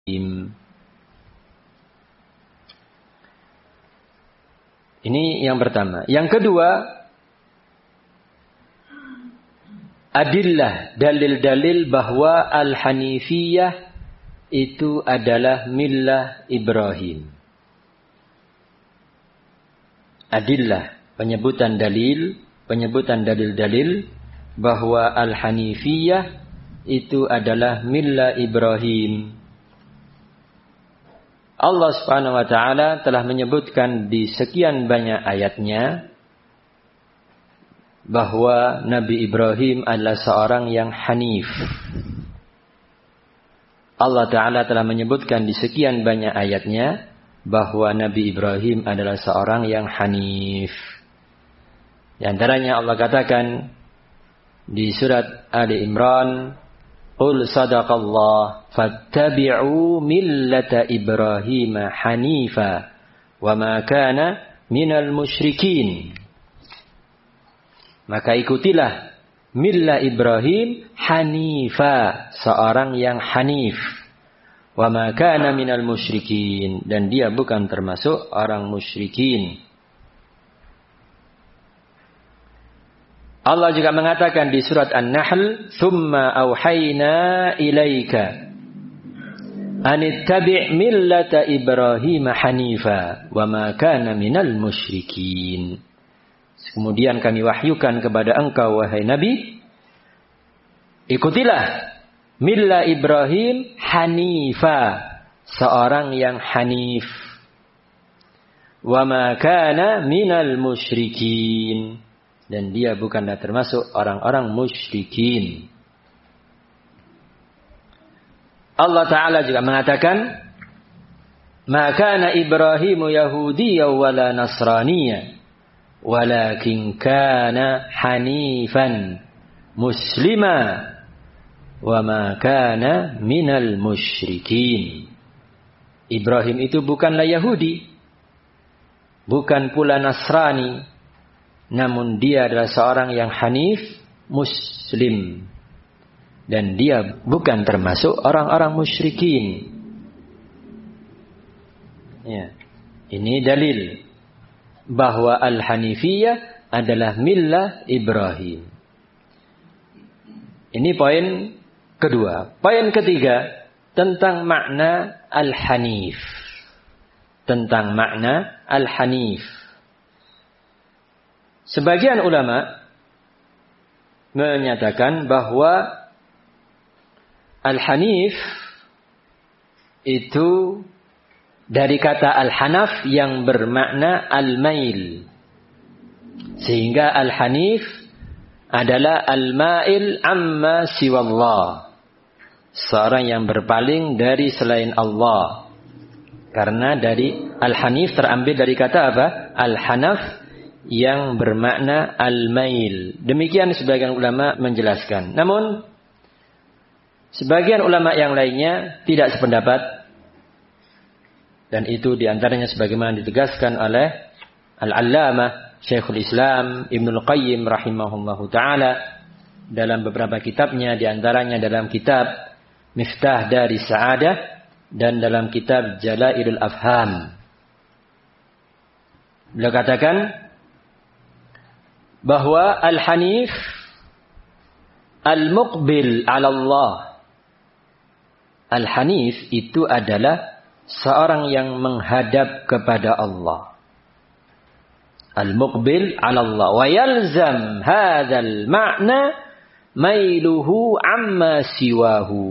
Ini yang pertama. Yang kedua, adillah, dalil-dalil bahwa al-hanifiyah itu adalah millah Ibrahim. Adillah, penyebutan dalil-dalil bahwa al-hanifiyah itu adalah millah Ibrahim. Allah Subhanahu wa taala telah menyebutkan di sekian banyak ayatnya bahwa Nabi Ibrahim adalah seorang yang hanif. Allah Ta'ala telah menyebutkan di sekian banyak ayatnya bahwa Nabi Ibrahim adalah seorang yang hanif. Di antaranya Allah katakan di surat Ali Imran, "Qul sadaqallah fattabi'u millata Ibrahim hanifa wa ma kana minal musyrikin." Maka ikutilah millah Ibrahim hanifa, seorang yang hanif. Wa ma kana minal musyrikin, dan dia bukan termasuk orang musyrikin. Allah juga mengatakan di surat An-Nahl, "Tsumma auhayna ilaika anittabi' millata Ibrahim hanifa wa ma kana minal musyrikin." Kemudian kami wahyukan kepada engkau wahai Nabi, ikutilah millah Ibrahim hanifa, seorang yang hanif. Wa ma kana minal musyrikin, dan dia bukanlah termasuk orang-orang musyrikin. Allah Ta'ala juga mengatakan, "Ma kana Ibrahimu Yahudiyyan wala Nasraniyyan, walakin kana hanifan muslima wa ma kana minal musyrikin." Ibrahim itu bukanlah Yahudi, bukan pula Nasrani, namun dia adalah seorang yang hanif, muslim, dan dia bukan termasuk orang-orang musyrikin. Ya, ini dalil bahwa al-hanifiyah adalah millah Ibrahim. Ini poin kedua. Poin ketiga, tentang makna al-hanif. Tentang makna al-hanif. Sebagian ulama menyatakan bahwa al-hanif itu dari kata al-hanaf yang bermakna al-mail. Sehingga al-hanif adalah al-mail amma siwallah, seorang yang berpaling dari selain Allah. Karena dari al-hanif terambil dari kata apa? Al-hanaf, yang bermakna al-mail. Demikian sebagian ulama menjelaskan. Namun sebagian ulama yang lainnya tidak sependapat, dan itu diantaranya sebagaimana ditegaskan oleh Al-Allamah Syekhul Islam Ibnul Qayyim rahimahullahu ta'ala dalam beberapa kitabnya, diantaranya dalam kitab Miftah Dari Sa'adah dan dalam kitab Jalailul Afham. Beliau katakan bahwa al-hanif al-muqbil 'ala Allah. Al-hanif itu adalah seorang yang menghadap kepada Allah. Al-muqbil 'ala Allah. Wa yalzam hadzal ma'na mailuhu amma siwahu.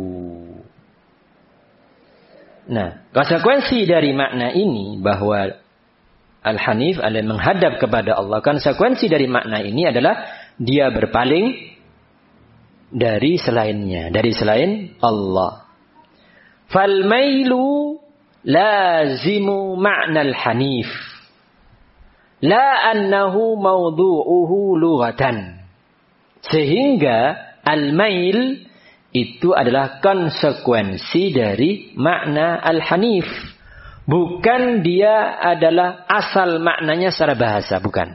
Nah, konsekuensi dari makna ini bahwa al-hanif adalah menghadap kepada Allah. Konsekuensi dari makna ini adalah dia berpaling dari selainnya, dari selain Allah. Fal mailu lazimu ma'na al-hanif, la annahu mawdu'uhu lughatan. Sehingga al-mail itu adalah konsekuensi dari makna al-hanif. Bukan dia adalah asal maknanya secara bahasa, bukan.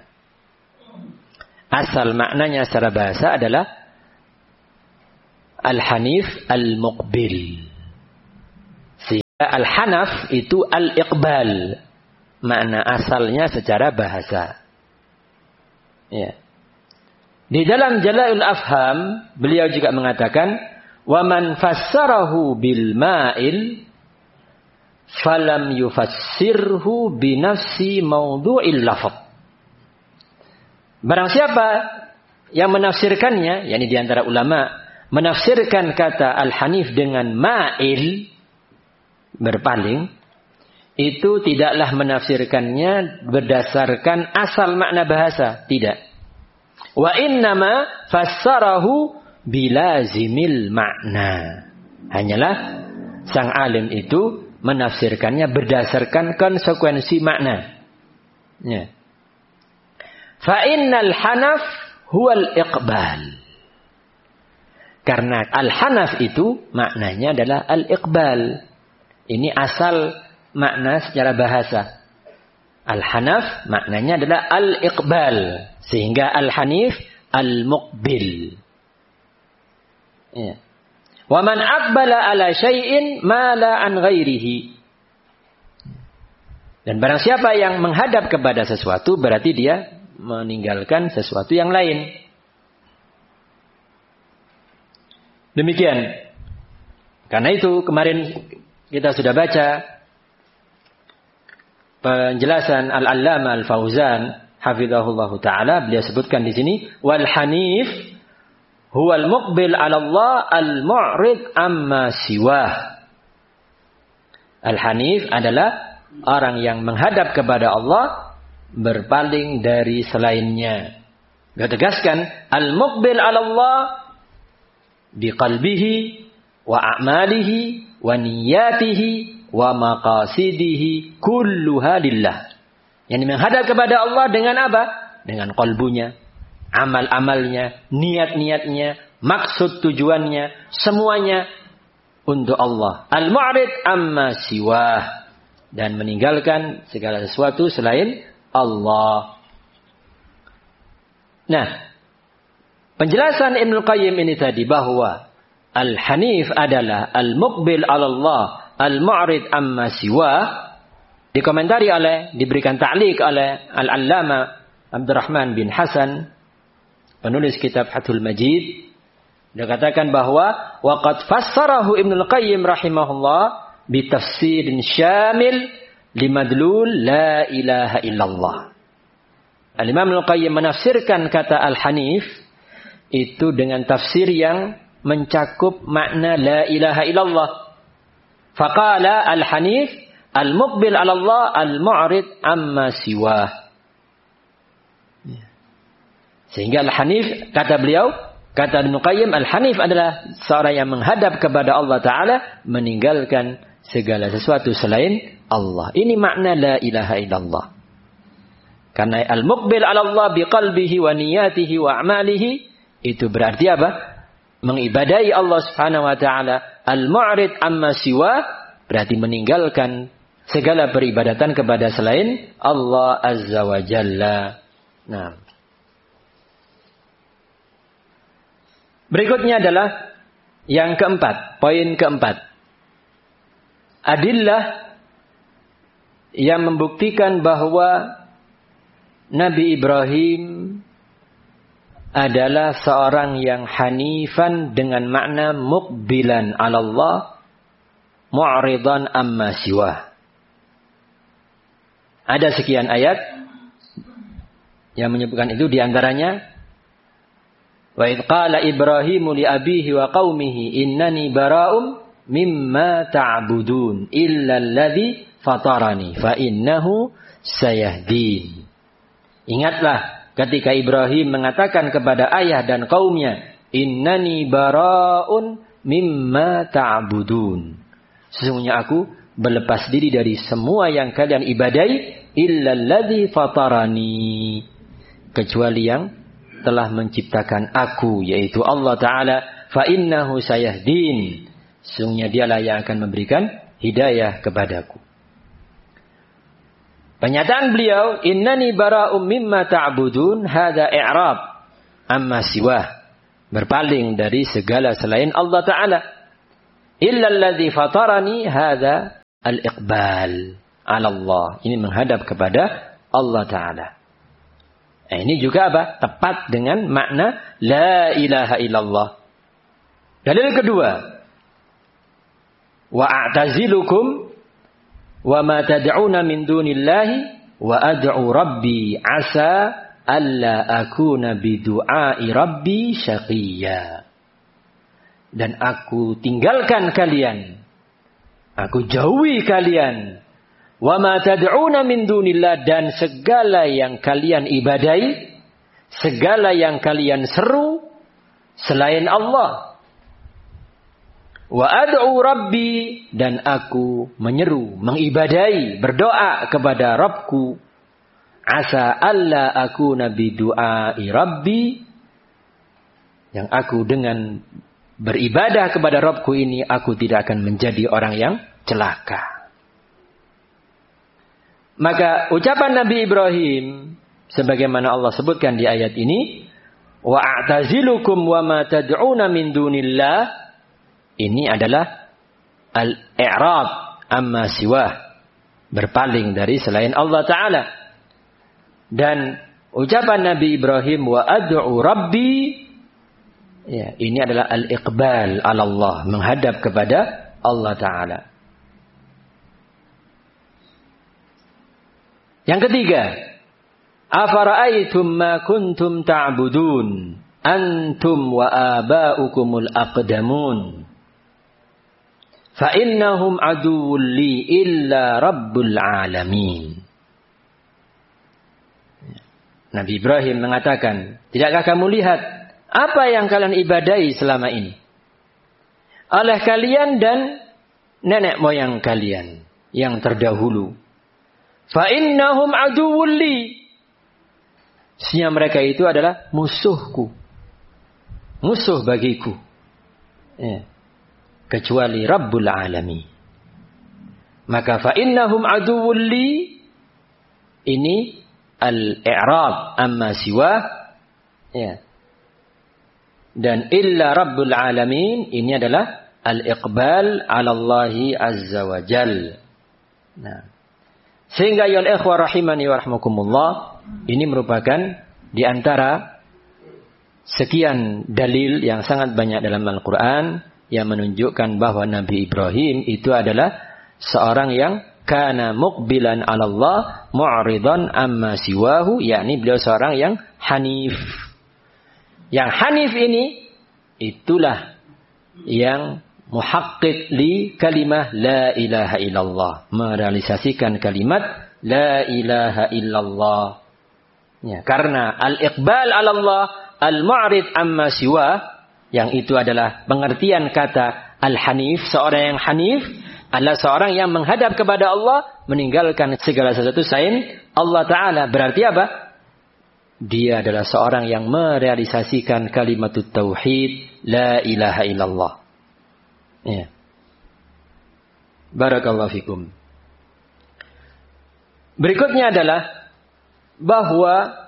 Asal maknanya secara bahasa adalah al-hanif al-muqbil. Al-Hanaf itu al-iqbal. Makna asalnya secara bahasa. Ya. Di dalam Jala'ul Afham, beliau juga mengatakan, وَمَنْ فَسَّرَهُ بِالْمَائِلِ فَلَمْ يُفَسِّرْهُ بِنَفْسِ مَوْضُعِ اللَّفْظِ. Barang siapa yang menafsirkannya, yakni di antara ulama, menafsirkan kata Al-Hanif dengan ma'il, berpaling, itu tidaklah menafsirkannya berdasarkan asal makna bahasa. Tidak. Wa innama fassarahu bilazimil makna. Hanyalah sang alim itu menafsirkannya berdasarkan konsekuensi makna. Ya. Fa innal hanaf huwal iqbal. Karena al-hanaf itu maknanya adalah al-iqbal. Ini asal makna secara bahasa. Al-hanaf maknanya adalah al-iqbal. Sehingga al-hanif al-muqbil. Ya. Wa man aqbala ala syai'in mala an ghairihi. Dan barang siapa yang menghadap kepada sesuatu, berarti dia meninggalkan sesuatu yang lain. Demikian. Karena itu kemarin kita sudah baca penjelasan Al-Allama Al-Fauzan hafizahullahu taala, beliau sebutkan di sini wal hanif huwal muqbil 'ala Allah al-mu'rid amma siwah. Al-hanif adalah orang yang menghadap kepada Allah, berpaling dari selainnya. Dia tegaskan al-muqbil 'ala Allah biqalbihi wa a'malihi wa niyatihi wa maqasidihi kulluha lillah. Yang menghadap kepada Allah dengan apa? Dengan qalbunya, amal-amalnya, niat-niatnya, maksud tujuannya, semuanya untuk Allah. Al-mu'rid amma siwah, dan meninggalkan segala sesuatu selain Allah. Nah, penjelasan Ibnu Qayyim ini tadi bahwa Al-Hanif adalah Al-Muqbil 'ala Allah, Al-Mu'rid amma siwah, dikomentari diberikan ta'liq oleh Al-Allama Abdurrahman bin Hasan, penulis kitab Fathul Majid. Dia katakan bahwa waqad fassarahu Ibnu Qayyim rahimahullah bitafsirin syamil limadlul la ilaha illallah. Al-Imam Al-Qayyim menafsirkan kata Al-Hanif itu dengan tafsir yang mencakup makna la ilaha illallah. Faqala Al-Hanif al-muqbil 'ala Allah al-mu'rid amma siwah. Sehingga Al-Hanif, kata beliau, kata Ibnu Qayyim, Al-Hanif adalah seorang yang menghadap kepada Allah Ta'ala, meninggalkan segala sesuatu selain Allah. Ini makna la ilaha illallah. Karena al-muqbil 'ala Allah biqalbihi wa niyatihi wa a'malihi, itu berarti apa? Mengibadahi Allah Subhanahu wa taala. Al-mu'rid amma siwa berarti meninggalkan segala peribadatan kepada selain Allah Azza wa Jalla. Nah. Berikutnya adalah yang keempat, poin keempat. Adillah yang membuktikan bahwa Nabi Ibrahim adalah seorang yang hanifan dengan makna muqbilan 'ala Allah, mu'ridan amma siwah. Ada sekian ayat yang menyebutkan itu, diantaranya wa idh qala Ibrahimu li abihi wa qaumihi innani bara'um mimma ta'budun illa alladhi fatarani fa innahu sayahdin. Ingatlah ketika Ibrahim mengatakan kepada ayah dan kaumnya, innani bara'un mimma ta'budun. Sesungguhnya aku berlepas diri dari semua yang kalian ibadai, illa alladhi fatarani, kecuali yang telah menciptakan aku, yaitu Allah Ta'ala. Fa innahu sayahdin, sesungguhnya dialah yang akan memberikan hidayah kepadaku. Pernyataan beliau, innani bara'um mimma ta'budun, hadha i'rab amma siwah, berpaling dari segala selain Allah Ta'ala. Illa alladhi fatarani, hadha al-iqbal 'ala Allah. Ini menghadap kepada Allah Ta'ala. Ini juga apa? Tepat dengan makna la ilaha illallah. Dalil kedua, wa a'tazilukum wa ma tad'una min dunillahi wa ad'u rabbi asa alla akuna bidu'ai rabbi syaqiyya. Dan aku tinggalkan kalian, aku jauhi kalian, wa ma tad'una min dunillah, dan segala yang kalian ibadai, segala yang kalian seru selain Allah. Wa ad'u rabbi, dan aku menyeru, mengibadai, berdoa kepada Rabbku. Asa alla akuna bidu'ai rabbi, yang aku dengan beribadah kepada Rabbku ini, aku tidak akan menjadi orang yang celaka. Maka ucapan Nabi Ibrahim, sebagaimana Allah sebutkan di ayat ini, wa a'tazilukum wa ma tad'una min dunillah, ini adalah al-i'rad amma siwah, berpaling dari selain Allah Ta'ala. Dan ucapan Nabi Ibrahim wa ad'u rabbi, ya, ini adalah al-iqbal 'ala Allah, menghadap kepada Allah Ta'ala. Yang ketiga, afara'aitum ma kuntum ta'budun antum wa aba'ukumul aqdamun fa innahum aduwwun li illa rabbul alamin. Nabi Ibrahim mengatakan, tidakkah kamu lihat apa yang kalian ibadahi selama ini oleh kalian dan nenek moyang kalian yang terdahulu? Fa innahum aduwwun li, sesungguhnya mereka itu adalah musuhku, musuh bagiku, ya, kecuali Rabbul Alamin. Maka fa innahum aduwwun li, ini al-i'rad amma siwa, ya. Dan illa Rabbul Alamin, ini adalah al-iqbal 'ala Allahi azza wa jal. Nah, sehingga ya ikhwah rahimani wa rahmakumullah, ini merupakan di antara sekian dalil yang sangat banyak dalam Al-Quran yang menunjukkan bahwa Nabi Ibrahim itu adalah seorang yang kana muqbilan 'ala Allah mu'ridan amma siwahu, yakni beliau seorang yang hanif. Yang hanif ini itulah yang muhaqqiq li kalimah la ilaha illallah, merealisasikan kalimat la ilaha illallah. Ya, karena al-iqbal 'ala Allah, al-mu'rid amma siwa, yang itu adalah pengertian kata al-hanif. Seorang yang hanif adalah seorang yang menghadap kepada Allah, meninggalkan segala sesuatu selain Allah Ta'ala. Berarti apa? Dia adalah seorang yang merealisasikan kalimatut tauhid la ilaha illallah. Ya. Barakallahu fikum. Berikutnya adalah bahwa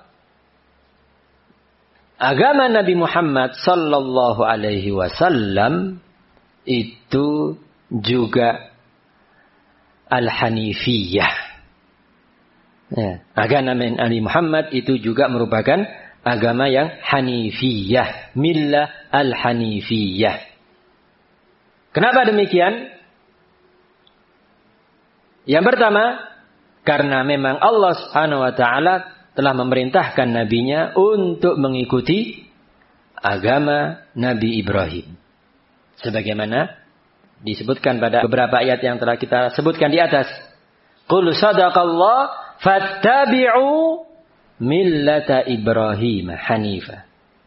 agama Nabi Muhammad sallallahu alaihi wasallam itu juga al-hanifiyah. Ya. Agama Nabi Muhammad itu juga merupakan agama yang hanifiyah, millah al-hanifiyah. Kenapa demikian? Yang pertama, karena memang Allah Subhanahu wa taala telah memerintahkan nabinya untuk mengikuti agama Nabi Ibrahim. Sebagaimana disebutkan pada beberapa ayat yang telah kita sebutkan di atas. Qul sadaqallah fattabi'u millata Ibrahim hanifa.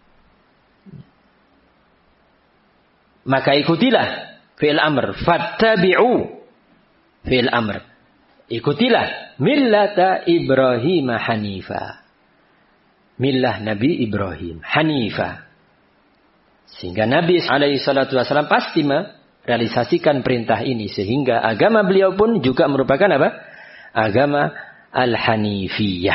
Maka ikutilah, fi'il amr, fattabi'u, fi'il amr. Ikutilah millata Ibrahim hanifa. Millah Nabi Ibrahim hanifa. Sehingga Nabi SAW pasti merealisasikan perintah ini. Sehingga agama beliau pun juga merupakan apa? Agama al-hanifiyah.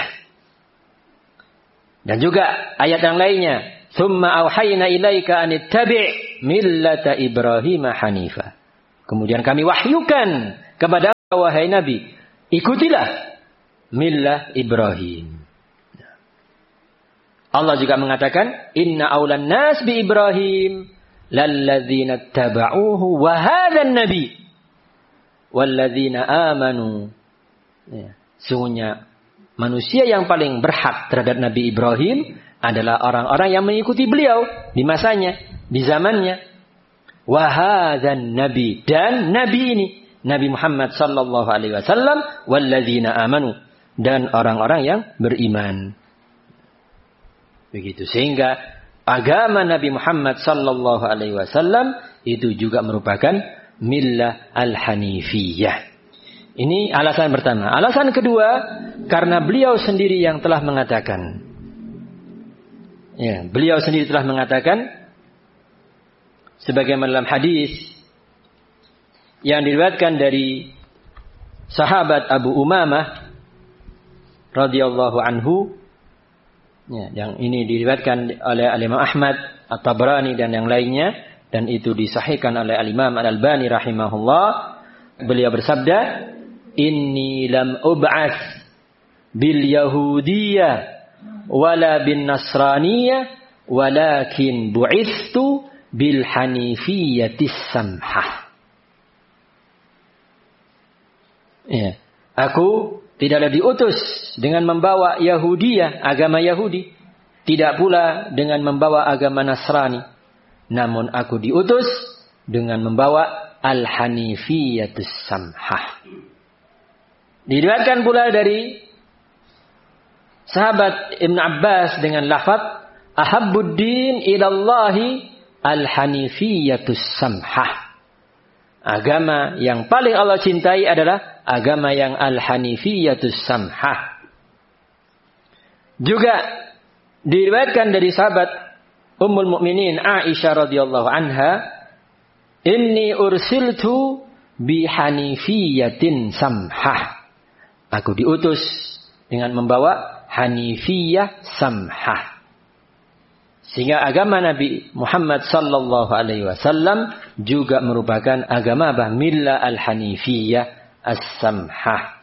Dan juga ayat yang lainnya. Thumma awhayna ilaika anittabi' millata Ibrahim hanifa. Kemudian kami wahyukan kepada wahai Nabi, ikutilah millah Ibrahim. Allah juga mengatakan, inna aulan nas bi Ibrahim lalladzina taba'uhu wa hadzan nabi walladzina amanu. Ya, sungguhnya manusia yang paling berhak terhadap Nabi Ibrahim adalah orang-orang yang mengikuti beliau di masanya, di zamannya. Wa hadzan nabi, dan nabi ini Nabi Muhammad sallallahu alaihi wasallam, walladzina amanu, dan orang-orang yang beriman. Begitu, sehingga agama Nabi Muhammad sallallahu alaihi wasallam itu juga merupakan millah al-hanifiyah. Ini alasan pertama. Alasan kedua, karena beliau sendiri yang telah mengatakan. Ya, beliau sendiri telah mengatakan sebagaimana dalam hadis yang diriwayatkan dari sahabat Abu Umamah radhiyallahu anhu. Ya, yang ini diriwayatkan oleh Imam Ahmad, At-Tabrani dan yang lainnya, dan itu disahihkan oleh Imam Al-Albani rahimahullah. Beliau bersabda, inni lam ub'ats bil yahudiyyah wala bin nasraniyah walakin bu'itstu bil hanifiyyatis samhah. Ya, aku tidaklah diutus dengan membawa Yahudiyah, agama Yahudi. Tidak pula dengan membawa agama Nasrani. Namun aku diutus dengan membawa Al-Hanifiyatus Samhah. Diriwayatkan pula dari sahabat Ibn Abbas dengan lafaz Ahabbuddin ilallahi Al-Hanifiyatus Samhah. Agama yang paling Allah cintai adalah agama yang al-hanifiyatus samhah. Juga diriwayatkan dari sahabat Ummul Mukminin Aisyah radhiyallahu anha, inni ursiltu bi hanifiyatin samhah. Aku diutus dengan membawa hanifiyah samhah. Sehingga agama Nabi Muhammad sallallahu alaihi wasallam juga merupakan agama millah al-hanifiyah as-samhah.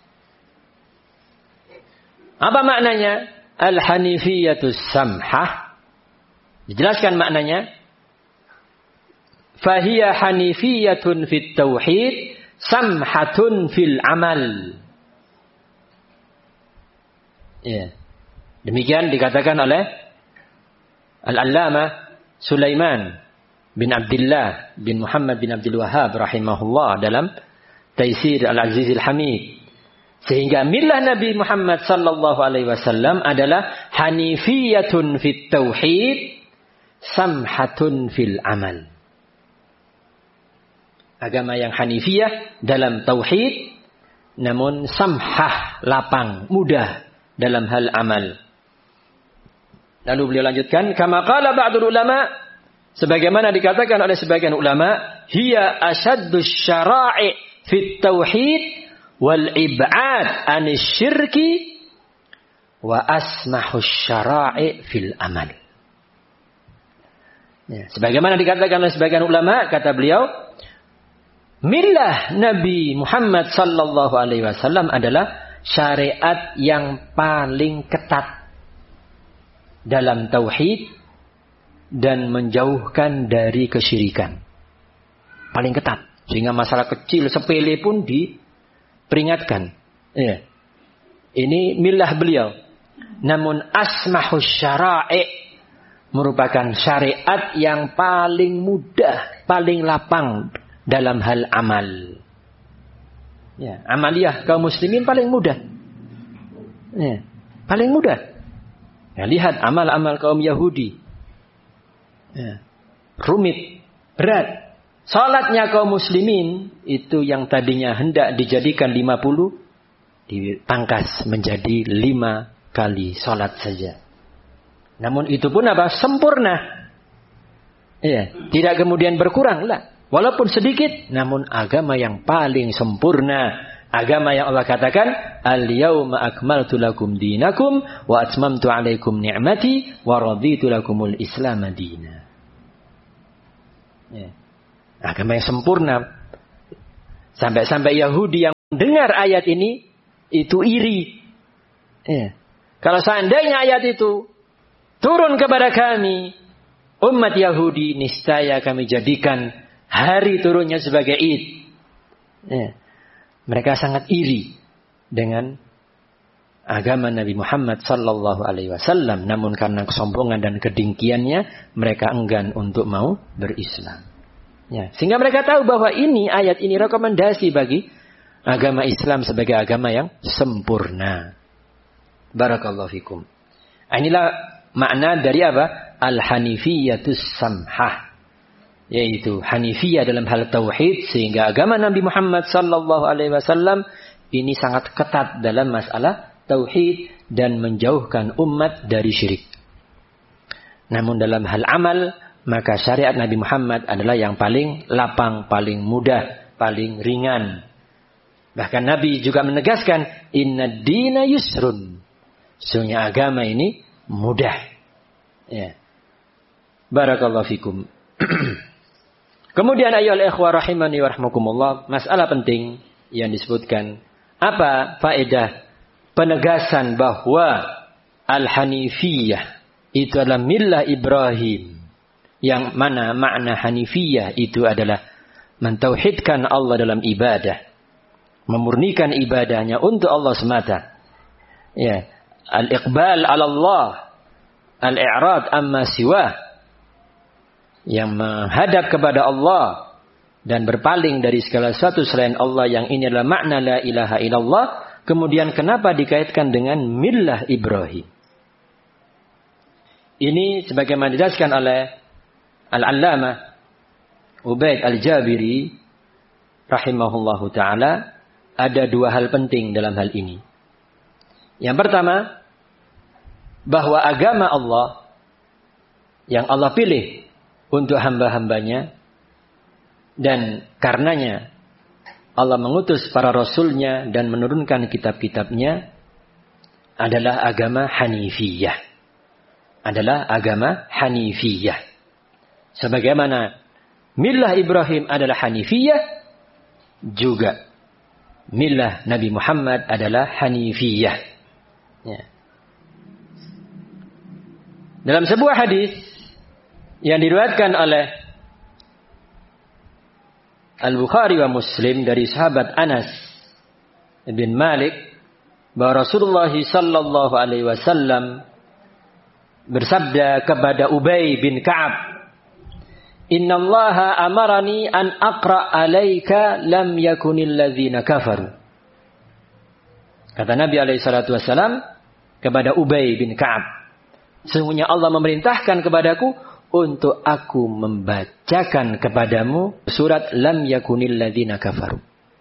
Apa maknanya al-hanifiyatus samhah? Dijelaskan maknanya. Fahiya hanifiyatun fit tauhid, samhatun fil amal. Ya. Demikian dikatakan oleh Al-Allamah Sulaiman bin Abdullah bin Muhammad bin Abdul Wahhab rahimahullah dalam Taisir Al-Aziz Al-Hamid. Sehingga millah Nabi Muhammad sallallahu alaihi wasallam adalah hanifiyatun fit tauhid, samhatun fil amal. Agama yang hanifiyah dalam tauhid, namun samhah, lapang, mudah dalam hal amal. Lalu beliau lanjutkan, kama qala ba'dul ulama, sebagaimana dikatakan oleh sebagian ulama, hiya ashaddus syara'i fit tauhid wal ib'ad anis syirki wa asmahus syara'i fil amal. Ya, sebagaimana dikatakan oleh sebagian ulama, kata beliau, millah Nabi Muhammad sallallahu alaihi wasallam adalah syariat yang paling ketat dalam tauhid dan menjauhkan dari kesyirikan. Paling ketat. Sehingga masalah kecil sepele pun diperingatkan. Ya. Ini millah beliau. Namun asmahus syara'i merupakan syariat yang paling mudah, paling lapang dalam hal amal. Ya, amaliyah kaum muslimin paling mudah. Ya, paling mudah. Ya, lihat amal-amal kaum Yahudi. Ya, rumit, berat. Salatnya kaum muslimin itu yang tadinya hendak dijadikan 50 dipangkas menjadi 5 kali salat saja. Namun itu pun apa? Sempurna. Ya, tidak kemudian berkurang lah. Walaupun sedikit, namun agama yang paling sempurna. Agama yang Allah katakan, al-yawma akmaltu lakum dinakum wa atmamtu alaikum ni'mati wa raditu lakumul islam madina. Ya. Agama yang sempurna. Sampai-sampai Yahudi yang dengar ayat ini, itu iri. Ya. Kalau seandainya ayat itu turun kepada kami, umat Yahudi, niscaya kami jadikan hari turunnya sebagai Id. Ya. Mereka sangat iri dengan agama Nabi Muhammad sallallahu alaihi wasallam. Namun karena kesombongan dan kedengkiannya, mereka enggan untuk mau berislam. Ya. Sehingga mereka tahu bahwa ayat ini rekomendasi bagi agama Islam sebagai agama yang sempurna. Barakallahu fikum. Inilah makna dari apa? Al-Hanifiyatus Samhah. Yaitu Hanifiyah dalam hal tauhid, sehingga agama Nabi Muhammad sallallahu alaihi wasallam ini sangat ketat dalam masalah tauhid dan menjauhkan umat dari syirik. Namun dalam hal amal, maka syariat Nabi Muhammad adalah yang paling lapang, paling mudah, paling ringan. Bahkan Nabi juga menegaskan, inna dina yusrun. Sesungguhnya agama ini mudah. Ya. Barakallahu fikum. Kemudian ayyuhal ikhwah rahimani wa rahmakumullah, masalah penting yang disebutkan. Apa faedah penegasan bahwa Al-Hanifiyah itu adalah millah Ibrahim. Yang mana makna Hanifiyah itu adalah mentauhidkan Allah dalam ibadah. Memurnikan ibadahnya untuk Allah semata. Ya. Al-iqbal ala Allah, al-i'rad amma siwah, yang menghadap kepada Allah dan berpaling dari segala sesuatu selain Allah, yang ini adalah makna la ilaha illallah. Kemudian kenapa dikaitkan dengan millah Ibrahim? Ini sebagaimana dijelaskan oleh Al-Allamah Ubaid Al-Jabiri rahimahullahu ta'ala, ada dua hal penting dalam hal ini. Yang pertama, bahwa agama Allah yang Allah pilih untuk hamba-hambanya, dan karenanya Allah mengutus para rasulnya dan menurunkan kitab-kitabnya, adalah agama Hanifiyah. Adalah agama Hanifiyah. Sebagaimana millah Ibrahim adalah Hanifiyah, juga millah Nabi Muhammad adalah Hanifiyah. Ya. Dalam sebuah hadis yang diriwayatkan oleh Al-Bukhari wa Muslim dari sahabat Anas bin Malik, bahwa Rasulullah sallallahu alaihi wasallam bersabda kepada Ubay bin Ka'ab, "Innallaha amarani an aqra 'alaika lam yakunil ladzina kafaru." Kata Nabi alaihi salatu wasallam kepada Ubay bin Ka'ab, sesungguhnya Allah memerintahkan kepadaku untuk aku membacakan kepadamu surat lam yakunil ladzina kafaru.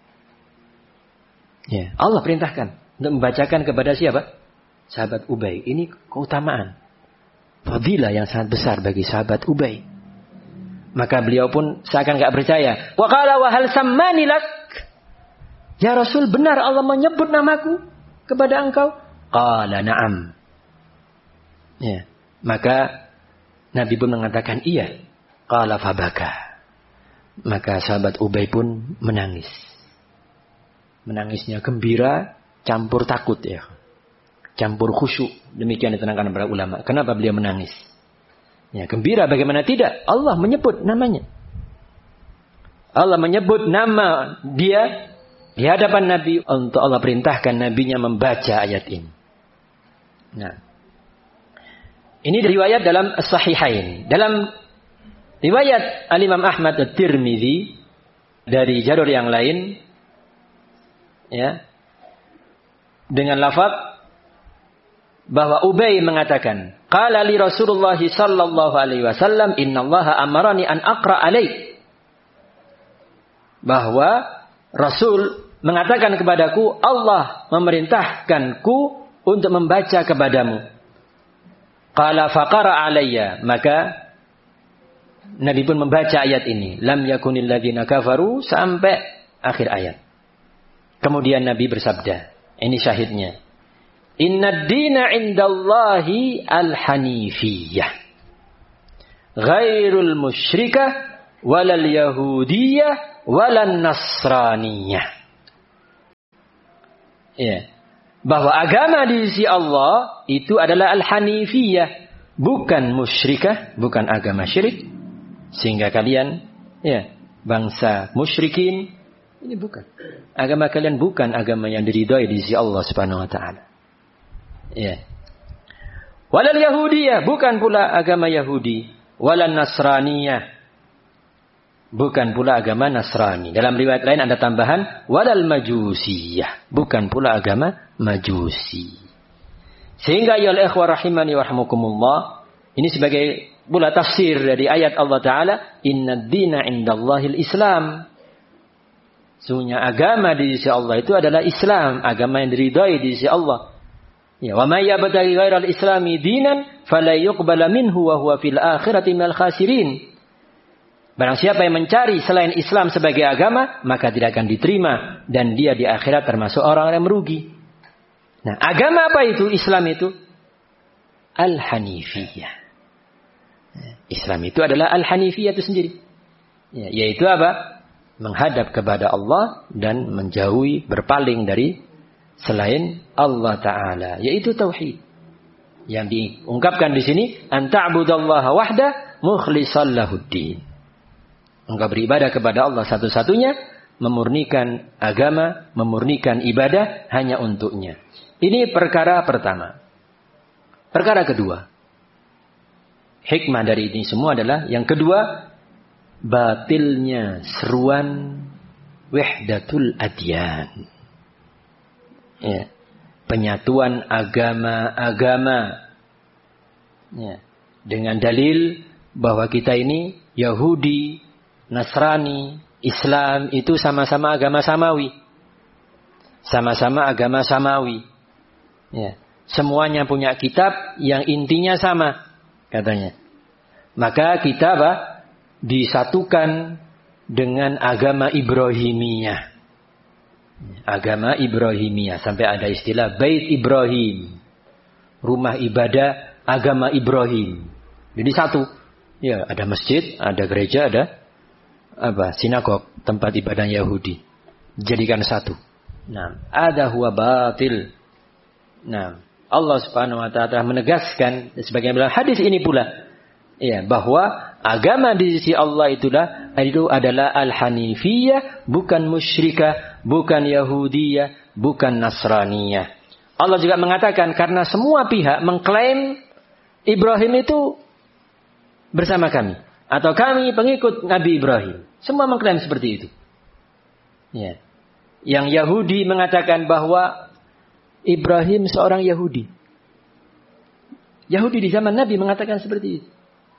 Ya, Allah perintahkan untuk membacakan kepada siapa? Sahabat Ubay. Ini keutamaan, fadilah yang sangat besar bagi sahabat Ubay. Maka beliau pun seakan enggak percaya. Wa qala wa hal sammani lak? Ya Rasul, benar Allah menyebut namaku kepada engkau? Qala na'am. Ya, maka Nabi pun mengatakan iya. Qala fabaka. Maka sahabat Ubay pun menangis. Menangisnya gembira, campur takut ya. Campur khusyuk. Demikian diterangkan para ulama. Kenapa beliau menangis? Ya, gembira bagaimana tidak? Allah menyebut namanya. Allah menyebut nama dia di hadapan Nabi, untuk Allah perintahkan nabinya membaca ayat ini. Nah, ini riwayat dalam As-Sahihain. Dalam riwayat Al-Imam Ahmad At-Tirmidzi dari jalur yang lain, ya, dengan lafaz bahwa Ubay mengatakan, qala li Rasulullah sallallahu alaihi wasallam, innallaha amarani an aqra alaik. Bahwa Rasul mengatakan kepadaku, Allah memerintahkanku untuk membaca kepadamu. Qala faqara alayya, maka Nabi pun membaca ayat ini, lam yakunil ladzina kafaru, sampai akhir ayat. Kemudian Nabi bersabda, ini syahidnya, inna dina indallahi al-hanifiyah ghairul musyrikah walal yahudiyah walan nasraniyah. Ya. Bahwa agama di sisi Allah itu adalah al-hanifiyah, bukan musyrikah, bukan agama syirik. Sehingga kalian bangsa musyrikin, ini bukan. Agama kalian bukan agama yang diridhai di sisi Allah Subhanahu wa taala. Ya. Walal Yahudiyah, bukan pula agama Yahudi. Walal Nasraniyah, bukan pula agama Nasrani. Dalam riwayat lain ada tambahan walal Majusiyah, bukan pula agama Majusi. Sehingga ya ikhwah rahimani wa rahmukumullah, ini sebagai pula tafsir dari ayat Allah Ta'ala, Inna dina indallahil Islam. Sesungguhnya agama di sisi Allah itu adalah Islam, agama yang diridhai di sisi Allah. Ya, wa may yabtaghi ghairal islami dinan fala yuqbala minhu wa huwa fil akhirati minal khasirin. Barang siapa yang mencari selain Islam sebagai agama, maka tidak akan diterima dan dia di akhirat termasuk orang yang merugi. Nah, agama apa itu? Islam itu al-hanifiyah. Islam itu adalah al-hanifiyah itu sendiri. Ya, yaitu apa? Menghadap kepada Allah dan menjauhi, berpaling dari selain Allah Ta'ala. Yaitu tauhid. Yang diungkapkan di sini, an ta'budallaha wahda mukhlishan lahuddin. Engkau beribadah kepada Allah satu-satunya, memurnikan agama, memurnikan ibadah hanya untuknya. Ini perkara pertama. Perkara kedua. Hikmah dari ini semua adalah, yang kedua, batilnya seruan wahdatul adyan. Ya. Penyatuan agama-agama. Ya. Dengan dalil bahwa kita ini Yahudi, Nasrani, Islam itu sama-sama agama samawi. Sama-sama agama samawi. Ya. Semuanya punya kitab yang intinya sama, katanya. Maka kita disatukan dengan agama Ibrahimiyah. Agama Ibrahimiyah. Sampai ada istilah Bait Ibrahim. Rumah ibadah agama Ibrahim. Jadi satu. Ya, ada masjid, ada gereja, ada sinagog, tempat ibadah Yahudi. Jadikan satu. Nah, ada huwa batil. Nah, Allah Subhanahu wa taala menegaskan sebagian dalam hadis ini pula, ya, bahwa agama di sisi Allah itu adalah al-hanifiyah, bukan musyrikah, bukan yahudiyah, bukan nasraniyah. Allah juga mengatakan karena semua pihak mengklaim Ibrahim itu bersama kami, atau kami pengikut Nabi Ibrahim. Semua mengklaim seperti itu. Ya. Yang Yahudi mengatakan bahwa Ibrahim seorang Yahudi. Yahudi di zaman Nabi mengatakan seperti itu.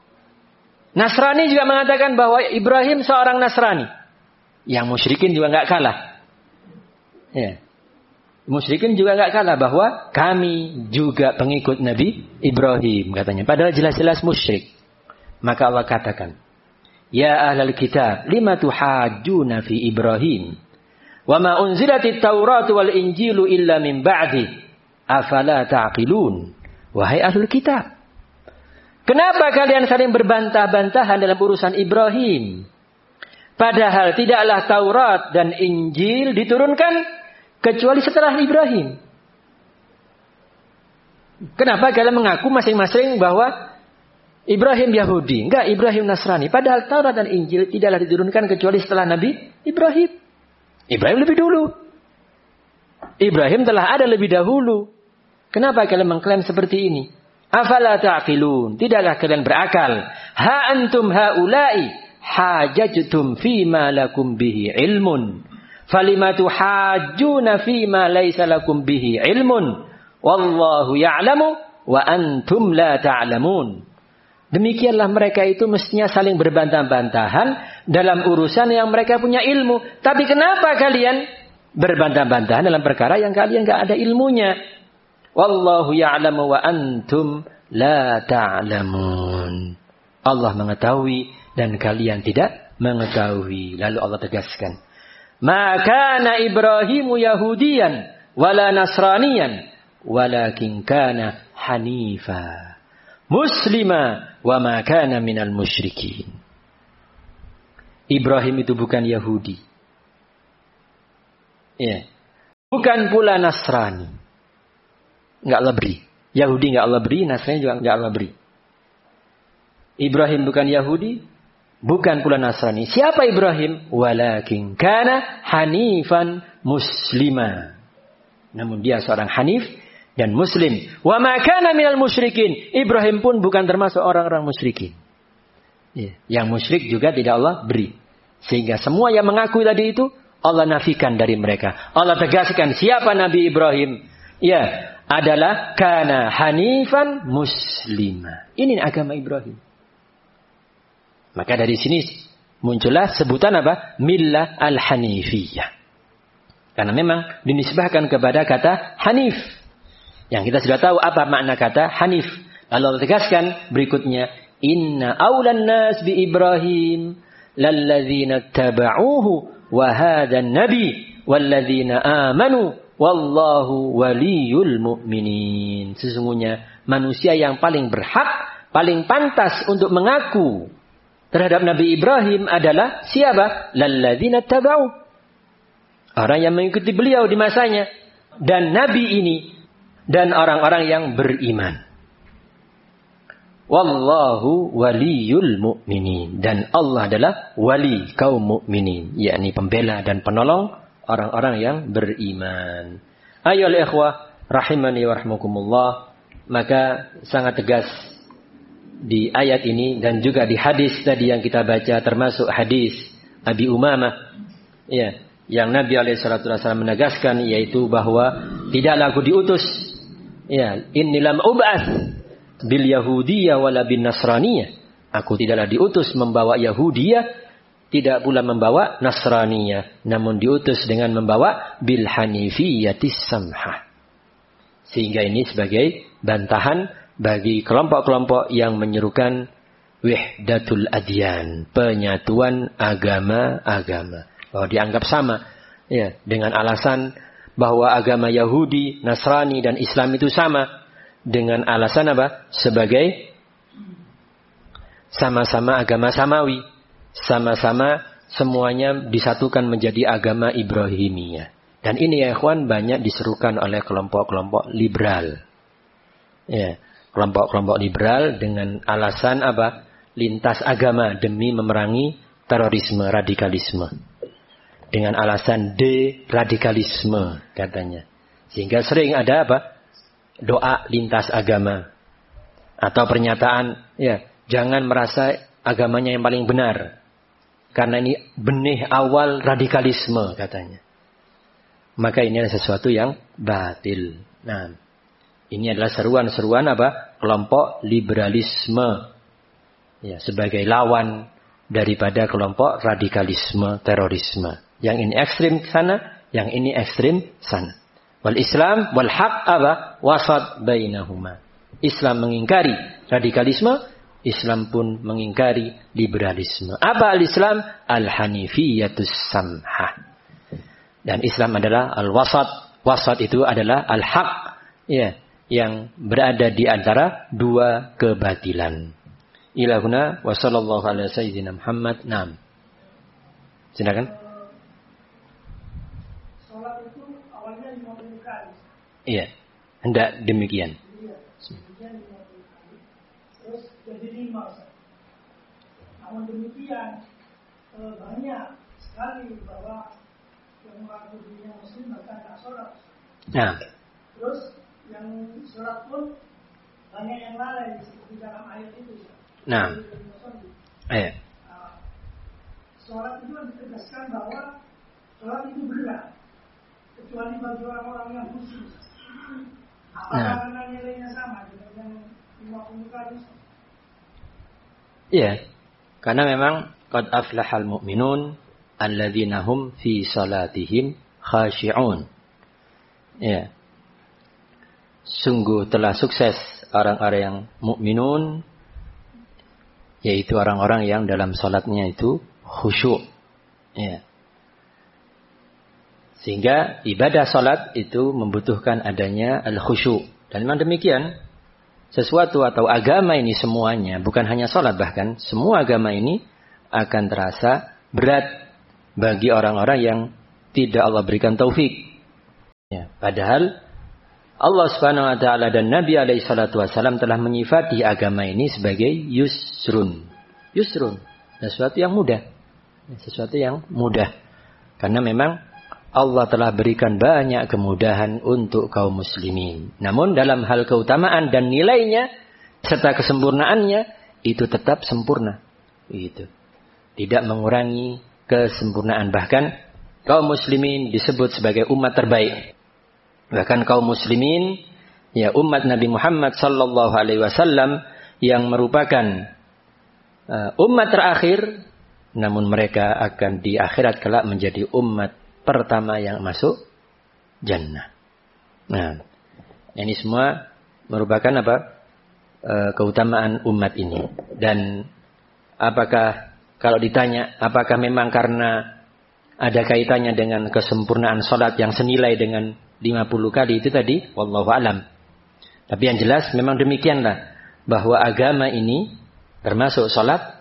Nasrani juga mengatakan bahwa Ibrahim seorang Nasrani. Yang musyrikin juga nggak kalah. Ya. Musyrikin juga nggak kalah bahwa kami juga pengikut Nabi Ibrahim, katanya. Padahal jelas-jelas musyrik. Maka Allah katakan, Ya ahlal kitab, lima tuhajjuna fi Ibrahim. Wa ma unzilatit Taurat wal Injilu illa min ba'di. Afala ta'qilun. Wahai ahlul kitab, kenapa kalian saling berbantah-bantahan dalam urusan Ibrahim? Padahal tidaklah Taurat dan Injil diturunkan kecuali setelah Ibrahim. Kenapa kalian mengaku masing-masing bahwa Ibrahim Yahudi? Enggak, Ibrahim Nasrani. Padahal Taurat dan Injil tidaklah diturunkan kecuali setelah Nabi Ibrahim. Ibrahim lebih dulu. Ibrahim telah ada lebih dahulu. Kenapa kalian mengklaim seperti ini? Afala ta'qilun. Tidakkah kalian berakal? Ha antum haula'i hajajtum fima lakum bihi ilmun. Falimatu hajjuna fima laysa lakum bihi ilmun. Wallahu ya'lamu wa antum la ta'lamun. Demikianlah mereka itu mestinya saling berbantah-bantahan dalam urusan yang mereka punya ilmu. Tapi kenapa kalian berbantah-bantahan dalam perkara yang kalian enggak ada ilmunya? Wallahu ya'lamu wa antum la ta'lamun. Allah mengetahui dan kalian tidak mengetahui. Lalu Allah tegaskan, Ma kana Ibrahimu Yahudiyan wala Nasraniyan walakin kana hanifa muslima wa ma kana minal musyrikin. Ibrahim itu bukan Yahudi. Ya. Bukan pula Nasrani. Enggak Allah beri. Yahudi enggak Allah beri, Nasrani juga enggak Allah beri. Ibrahim bukan Yahudi, bukan pula Nasrani. Siapa Ibrahim? Walakin kana hanifan muslima. Namun dia seorang hanif dan muslim. Wa ma kana minal musyrikin. Ibrahim pun bukan termasuk orang-orang musyrikin. Ya. Yang musyrik juga tidak Allah beri. Sehingga semua yang mengaku tadi itu Allah nafikan dari mereka. Allah tegaskan siapa Nabi Ibrahim? Ya, adalah kana hanifan muslima. Ini agama Ibrahim. Maka dari sini muncullah sebutan apa? Millah al-hanifiyah. Karena memang dinisbahkan kepada kata hanif. Yang kita sudah tahu apa makna kata hanif. Lalu Allah tegaskan berikutnya, inna awlan nas bi Ibrahim lalladzina taba'uhu wa hadan nabi walladzina amanu wallahu waliyul mu'minin. Sesungguhnya manusia yang paling berhak, paling pantas untuk mengaku terhadap Nabi Ibrahim adalah siapa? Lalladzina taba'u. Orang yang mengikuti beliau di masanya. Dan Nabi ini. Dan orang-orang yang beriman. Wallahu waliyul mu'minin. Dan Allah adalah wali kaum mu'minin. Yakni pembela dan penolong orang-orang yang beriman. Ayolah ikhwah. Rahimani wa rahmukumullah. Maka sangat tegas di ayat ini dan juga di hadis tadi yang kita baca termasuk hadis Abi Umamah ya, yang Nabi SAW menegaskan yaitu bahwa tidaklah aku diutus ya, inni lam ub'ats bil yahudiyah wala bin nasraniyah. Aku tidaklah diutus membawa Yahudiyah, tidak pula membawa Nasraniyah, namun diutus dengan membawa bil hanifiyatis samhah. Sehingga ini sebagai bantahan bagi kelompok-kelompok yang menyerukan wahdatul adyan, penyatuan agama-agama. Bahwa dianggap sama ya, dengan alasan bahwa agama Yahudi, Nasrani dan Islam itu sama, dengan alasan apa? Sebagai sama-sama agama samawi, sama-sama semuanya disatukan menjadi agama Ibrahimiyah. Dan ini ya ikhwan banyak diserukan oleh kelompok-kelompok liberal. Ya, kelompok-kelompok liberal dengan alasan apa? Lintas agama demi memerangi terorisme, radikalisme. Dengan alasan deradikalisme katanya. Sehingga sering ada apa? Doa lintas agama. Atau pernyataan, ya, jangan merasa agamanya yang paling benar. Karena ini benih awal radikalisme katanya. Maka ini adalah sesuatu yang batil. Nah, ini adalah seruan-seruan apa? Kelompok liberalisme. Ya, sebagai lawan daripada kelompok radikalisme, terorisme. Yang ini ekstrim sana, yang ini ekstrim sana. Wal Islam wal haq apa? Wasat bainahuma. Islam mengingkari radikalisme, Islam pun mengingkari liberalisme. Apa al-Islam? Al-hanifiyatus samhah. Dan Islam adalah al-wasat. Wasat itu adalah al-haq. Ya, yang berada di antara dua kebatilan. Ilahuna wa sallallahu ala sayyidina Muhammad. Naam. Silakan. Salat itu awalnya 50 kali. Iya, hendak demikian. Iya, demikian 50 kali. Terus jadi 5. Namun demikian banyak sekali bahwa yang mengaku dirinya muslim bahkan tak sholat. Nah. Terus yang sholat pun banyak yang lalai seperti dalam ayat itu. Nah. Sholat itu ditegaskan bahwa sholat itu berat, kecuali bagi orang-orang yang khusus. Apakah karena nilainya sama dengan yang 50 kali? Iya, karena memang qad aflahal mu'minun alladzina hum fi salatihim khashi'un. Ya. Sungguh telah sukses orang-orang yang mukminun, yaitu orang-orang yang dalam salatnya itu khusyuk. Ya. Sehingga ibadah salat itu membutuhkan adanya al-khusyuk. Dan memang demikian, sesuatu atau agama ini semuanya, bukan hanya salat bahkan, semua agama ini akan terasa berat bagi orang-orang yang tidak Allah berikan taufik. Padahal Allah Subhanahu wa taala dan Nabi alaihi salatu wasallam telah menyifati agama ini sebagai yusrun. Yusrun, sesuatu yang mudah. Sesuatu yang mudah. Karena memang Allah telah berikan banyak kemudahan untuk kaum muslimin. Namun dalam hal keutamaan dan nilainya serta kesempurnaannya itu tetap sempurna. Itu. Tidak mengurangi kesempurnaan. Bahkan kaum muslimin disebut sebagai umat terbaik. Bahkan kaum muslimin, ya umat Nabi Muhammad sallallahu alaihi wasallam yang merupakan umat terakhir, namun mereka akan di akhirat kelak menjadi umat pertama yang masuk jannah. Nah, ini semua merupakan apa? Keutamaan umat ini. Dan apakah kalau ditanya apakah memang karena ada kaitannya dengan kesempurnaan salat yang senilai dengan 50 kali itu tadi, wallahu alam. Tapi yang jelas memang demikianlah, bahwa agama ini termasuk salat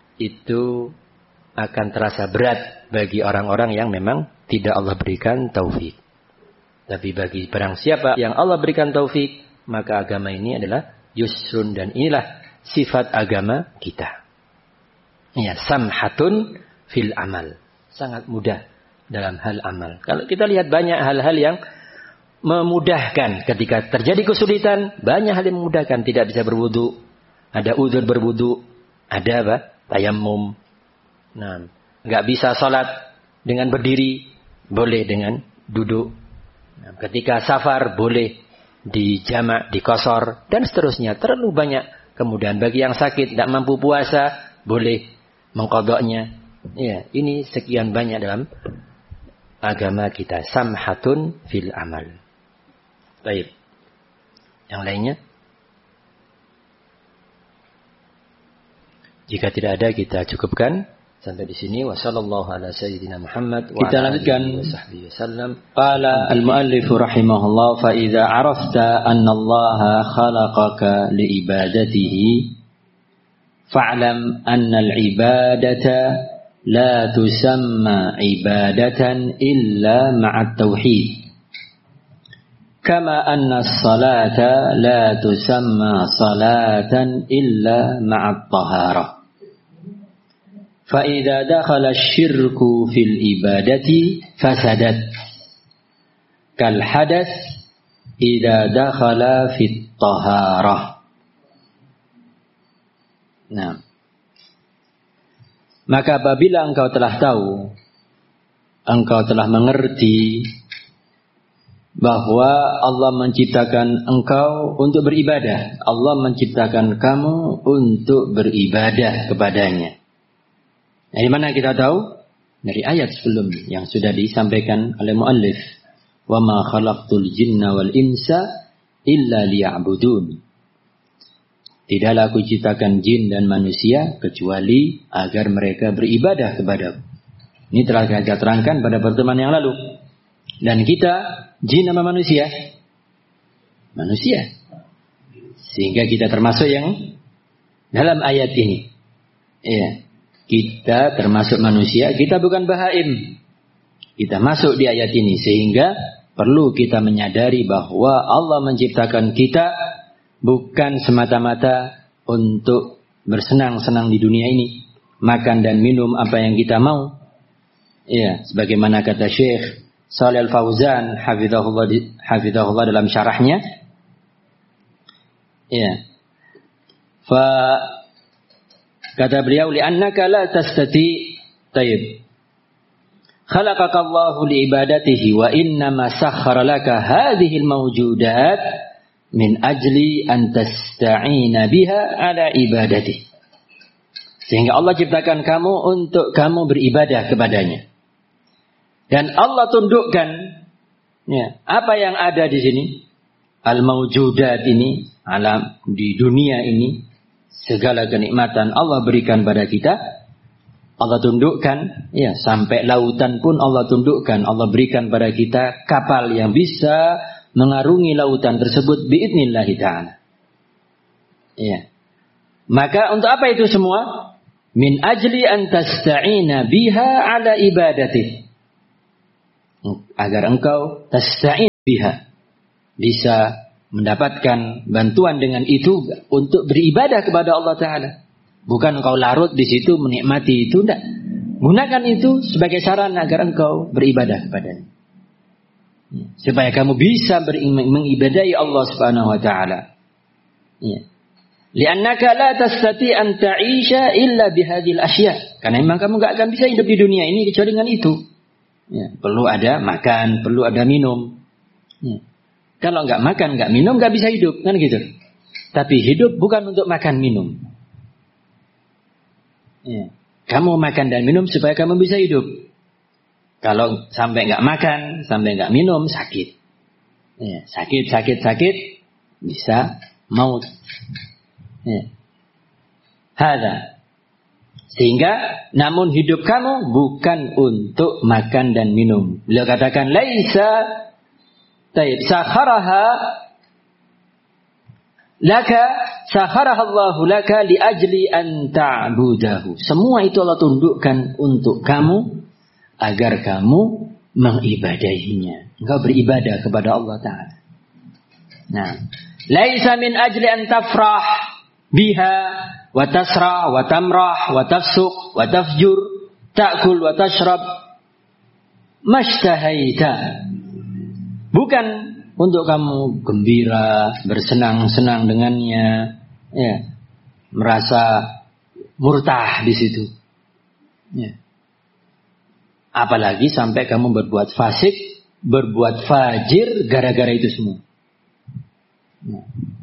itu akan terasa berat bagi orang-orang yang memang tidak Allah berikan taufik. Tapi bagi barang siapa yang Allah berikan taufik, maka agama ini adalah yusrun, dan inilah sifat agama kita. Ya, samhatun fil amal. Sangat mudah dalam hal amal. Kalau kita lihat banyak hal-hal yang memudahkan ketika terjadi kesulitan, banyak hal yang memudahkan. Tidak bisa berwudu, ada udzur berwudu, ada apa? Tayammum. Nah, nggak bisa salat dengan berdiri, boleh dengan duduk. Nah, ketika safar boleh dijamak, dikosor, dan seterusnya. Terlalu banyak kemudian. Bagi yang sakit, tidak mampu puasa, boleh mengqadha'nya. Ya, ini sekian banyak dalam agama kita. Samhatun fil amal. Baik. Yang lainnya? Jika tidak ada, kita cukupkan sampai di sini. Wassallallahu ala sayyidina Muhammad. Kita lanjutkan. Wasallam. Qala al-muallif rahimahullah, fa idza arafta anna Allah khalaqaka li ibadatihi fa'lam anna al-ibadata la tusamma ibadatan illa ma'a at-tauhid. Kama anna as-salata la tusamma salatan illa ma'a at-taharah. فإذا دخل الشرك في الإبادة فسدت كالحدث إذا دخل في الطهارة. Nah, maka apabila engkau telah tahu, engkau telah mengerti bahwa Allah menciptakan engkau untuk beribadah, Allah menciptakan kamu untuk beribadah kepadanya. Dari mana kita tahu? Dari ayat sebelumnya yang sudah disampaikan oleh muallif. Wa ma khalaqtul jinna wal insa illa liya'budun. Tidaklah aku ciptakan jin dan manusia kecuali agar mereka beribadah kepadaku. Ini telah kita terangkan pada pertemuan yang lalu. Dan kita jin sama manusia? Manusia. Sehingga kita termasuk yang dalam ayat ini. Iya. Kita termasuk manusia, kita bukan bahaim. Kita masuk di ayat ini, sehingga perlu kita menyadari bahwa Allah menciptakan kita bukan semata-mata untuk bersenang-senang di dunia ini, makan dan minum apa yang kita mau. Ya, sebagaimana kata Syekh Shalih Al-Fauzan hafizahullah dalam syarahnya. Ya. Kata beliau, li'annaka la tastati tayyib. Khalaqaka Allahu li'ibadatihi wa innama sakhkhara laka hadhihi al-mawjudat min ajli an tasta'ina biha ala ibadatihi. Sehingga Allah ciptakan kamu untuk kamu beribadah kepadanya. Dan Allah tundukkan ya, apa yang ada di sini, al-mawjudat ini, alam di dunia ini, segala kenikmatan Allah berikan pada kita, Allah tundukkan, ya sampai lautan pun Allah tundukkan. Allah berikan pada kita kapal yang bisa mengarungi lautan tersebut biidnillahi ta'ala. Ya. Maka untuk apa itu semua? Min ajli an tasta'ina biha ala ibadati. Agar engkau tasta'in biha. Bisa mendapatkan bantuan dengan itu untuk beribadah kepada Allah Ta'ala. Bukan engkau larut di situ menikmati itu, tidak. Gunakan itu sebagai sarana agar engkau beribadah kepadanya. Supaya kamu bisa mengibadahi Allah Subhanahu wa Ta'ala. Ya. Li'annaka la tastati an ta'isha illa bihadhil asya. Karena memang kamu enggak akan bisa hidup di dunia ini kecuali dengan itu. Ya, perlu ada makan, perlu ada minum. Ya. Kalau enggak makan, enggak minum, enggak bisa hidup, kan gitu. Tapi hidup bukan untuk makan minum. Ya. Kamu makan dan minum supaya kamu bisa hidup. Kalau sampai enggak makan, sampai enggak minum, sakit. Ya, sakit, bisa maut. Ya. Hada. Sehingga namun hidup kamu bukan untuk makan dan minum. Beliau katakan laisa taib sakharaha laka sakharaha Allahu laka li ajli an ta'budahu. Semua itu Allah tundukkan untuk kamu agar kamu mengibadahinya. Engkau beribadah kepada Allah Ta'ala. Nah, laisa min ajli an tafrah biha wa tasra wa tamrah wa tafsuq wa tafjur ta'kul wa tashrab mashtahaita. Bukan untuk kamu gembira, bersenang-senang dengannya, ya, merasa murtah di situ. Ya. Apalagi sampai kamu berbuat fasik, berbuat fajir gara-gara itu semua. Ya.